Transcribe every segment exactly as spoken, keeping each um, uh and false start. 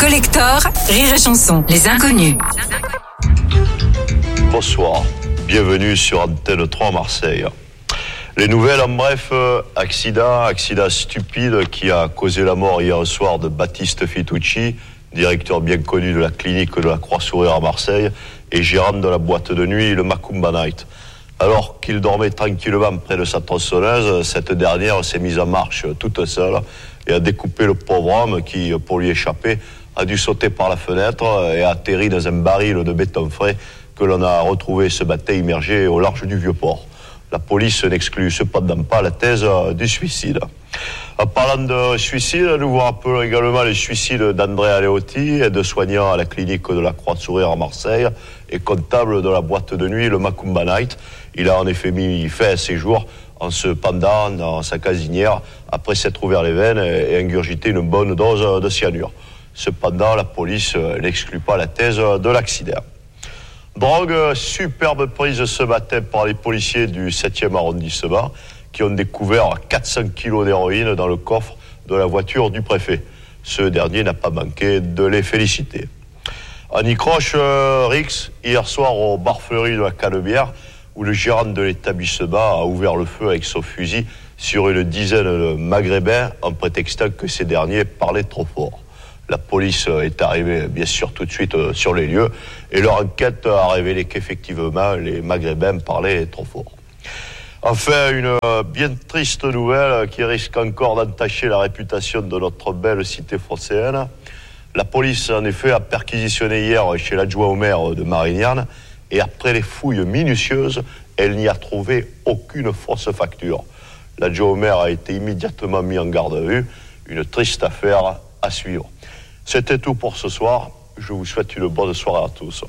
Collector, Rire et Chanson, les inconnus. Bonsoir, bienvenue sur Antenne trois Marseille. Les nouvelles, en bref, euh, accident, accident stupide qui a causé la mort hier soir de Baptiste Fitucci, directeur bien connu de la clinique de la Croix-Sourire à Marseille et gérant de la boîte de nuit, le Macumba Night. Alors qu'il dormait tranquillement près de sa tronçonneuse, cette dernière s'est mise en marche toute seule et a découpé le pauvre homme qui, pour lui échapper, a dû sauter par la fenêtre et a atterri dans un baril de béton frais que l'on a retrouvé ce matin immergé au large du Vieux-Port. La police n'exclut cependant pas la thèse du suicide. En parlant de suicide, nous vous rappelons également le suicide d'André Aleotti, aide-soignant à la clinique de la Croix-Sourire à Marseille et comptable de la boîte de nuit, le Macumba Night. Il a en effet mis fin à ses jours en se pendant dans sa casinière après s'être ouvert les veines et ingurgité une bonne dose de cyanure. Cependant, la police n'exclut pas la thèse de l'accident. Drogue, superbe prise ce matin par les policiers du septième arrondissement qui ont découvert quatre cents kilos d'héroïne dans le coffre de la voiture du préfet. Ce dernier n'a pas manqué de les féliciter. On y croche euh, Rix hier soir au Barflerie de la Canebière où le gérant de l'établissement a ouvert le feu avec son fusil sur une dizaine de Maghrébins en prétextant que ces derniers parlaient trop fort. La police est arrivée bien sûr tout de suite sur les lieux et leur enquête a révélé qu'effectivement les Maghrébins parlaient trop fort. Enfin, une bien triste nouvelle qui risque encore d'entacher la réputation de notre belle cité phocéenne. La police en effet a perquisitionné hier chez l'adjoint au maire de Marignane et après les fouilles minutieuses, elle n'y a trouvé aucune fausse facture. L'adjoint au maire a été immédiatement mis en garde à vue. Une triste affaire à suivre. C'était tout pour ce soir. Je vous souhaite une bonne soirée à tous.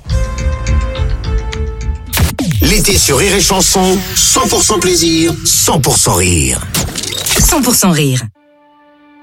L'été sur Rire et Chanson, cent pour cent plaisir, cent pour cent rire. cent pour cent rire.